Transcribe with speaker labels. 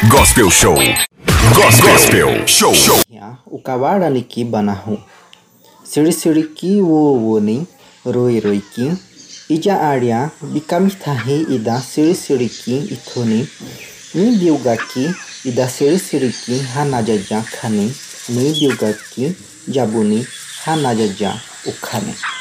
Speaker 1: Gospel Show. Gospel Show.
Speaker 2: Ya, ukawara niki banahu. Siri-siri ki wo ni roi ki ija area bikamitahi ida siri-siri ki ithoni ni biuga ki ida siri-siri ki hana jaja khani ni biuga ki jabuni hana jaja ukhane.